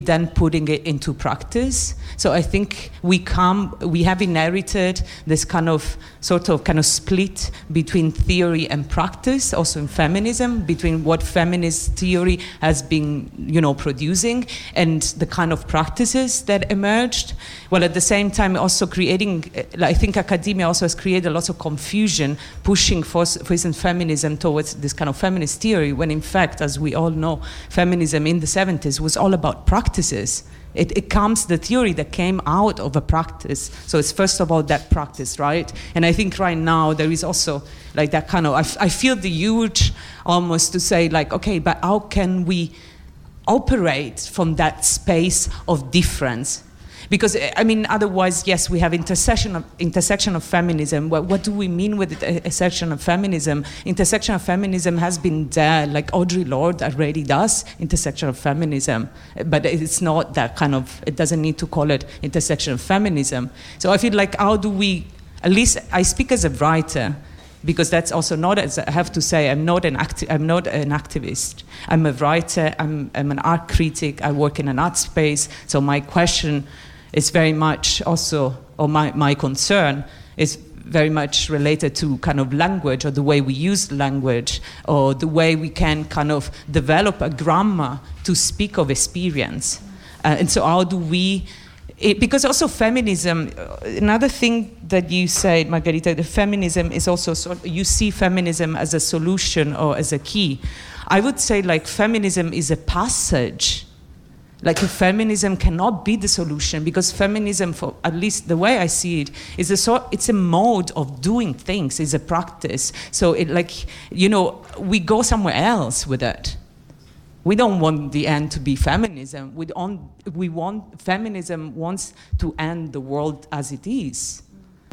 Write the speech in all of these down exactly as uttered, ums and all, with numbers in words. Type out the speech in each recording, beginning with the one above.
then putting it into practice. So I think we come, we have inherited this kind of sort of kind of split between theory and practice, also in feminism, between what feminist theory has been, you know, producing and the kind of practices that emerged. While at the same time also creating, I think academia also has created a lot of confusion, pushing for, for instance, feminism towards this kind of feminist theory, when in fact, as we all know, feminism in the seventies was all about practice. Practices. It, it comes, the theory that came out of a practice. So it's first of all that practice, right? And I think right now there is also like that kind of, I, I feel the urge almost to say like, okay, but how can we operate from that space of difference? Because, I mean, otherwise, yes, we have intersection of, intersection of feminism. What, what do we mean with the intersection of feminism? Intersection of feminism has been there, like Audre Lorde already does, intersection of feminism. But it's not that kind of, it doesn't need to call it intersection of feminism. So I feel like how do we, at least I speak as a writer, because that's also not, as I have to say, I'm not an acti- I'm not an activist. I'm a writer, I'm, I'm an art critic, I work in an art space, so my question is very much also, or my, my concern is very much related to kind of language, or the way we use language, or the way we can kind of develop a grammar to speak of experience. Uh, and so how do we, it, because also feminism, another thing that you said, Margherita, the feminism is also, sort, you see feminism as a solution or as a key. I would say like feminism is a passage. Like feminism cannot be the solution, because feminism, for at least the way I see it, is a sort, it's a mode of doing things, it's a practice. So it like, you know, we go somewhere else with it. We don't want the end to be feminism. We don't, we want, feminism wants to end the world as it is.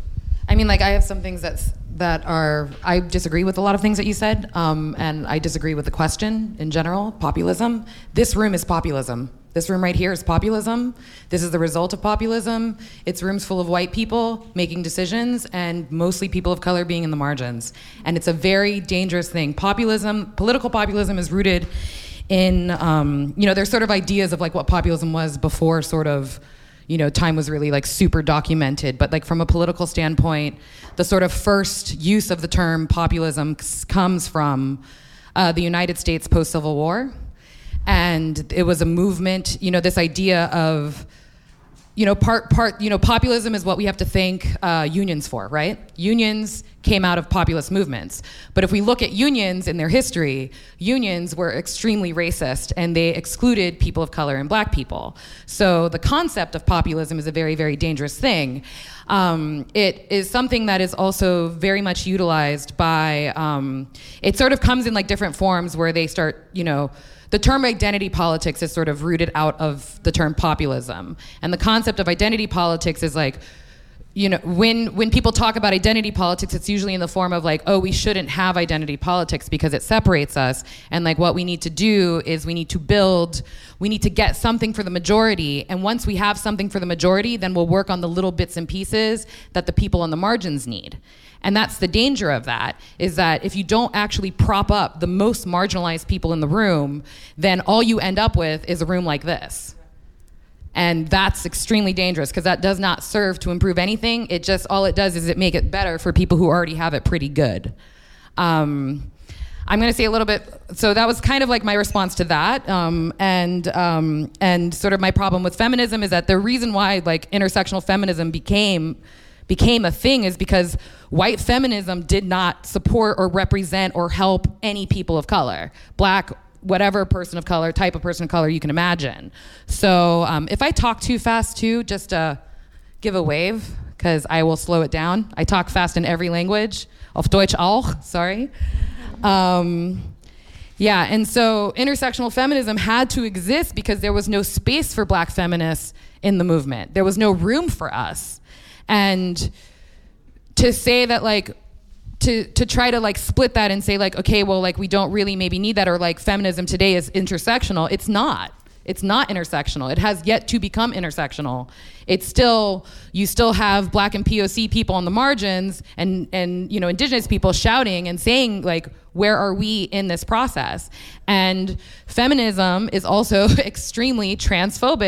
I mean, like I have some things that's, that are, I disagree with a lot of things that you said, um, and I disagree with the question in general, populism. This room is populism. This room right here is populism. This is the result of populism. It's rooms full of white people making decisions and mostly people of color being in the margins. And it's a very dangerous thing. Populism, political populism is rooted in, um, you know, there's sort of ideas of like what populism was before sort of, you know, time was really like super documented. But like from a political standpoint, the sort of first use of the term populism c- comes from uh, the United States post-Civil War. And it was a movement, you know, this idea of, you know, part, part, you know, populism is what we have to thank uh, unions for, right? Unions came out of populist movements. But if we look at unions in their history, unions were extremely racist and they excluded people of color and black people. So the concept of populism is a very, very dangerous thing. Um, it is something that is also very much utilized by, um, it sort of comes in like different forms where they start, you know, the term identity politics is sort of rooted out of the term populism. And the concept of identity politics is like, you know, when when people talk about identity politics, it's usually in the form of like, oh, we shouldn't have identity politics because it separates us. And like what we need to do is we need to build, we need to get something for the majority. And once we have something for the majority, then we'll work on the little bits and pieces that the people on the margins need. And that's the danger of that, is that if you don't actually prop up the most marginalized people in the room, then all you end up with is a room like this. And that's extremely dangerous, because that does not serve to improve anything. It just, all it does is it make it better for people who already have it pretty good. Um, I'm gonna say a little bit, so that was kind of like my response to that. Um, and um, and sort of my problem with feminism is that the reason why like intersectional feminism became became a thing is because white feminism did not support or represent or help any people of color, black, whatever person of color, type of person of color you can imagine. So um, if I talk too fast too, just uh, give a wave, because I will slow it down. I talk fast in every language. Auf Deutsch auch, sorry. Um, yeah, and so intersectional feminism had to exist because there was no space for black feminists in the movement. There was no room for us. And to say that like, to to try to like split that and say like, okay, well like we don't really maybe need that, or like feminism today is intersectional, it's not. It's not intersectional. It has yet to become intersectional. It's still, you still have Black and P O C people on the margins and, and you know, Indigenous people shouting and saying, like, where are we in this process? And feminism is also extremely transphobic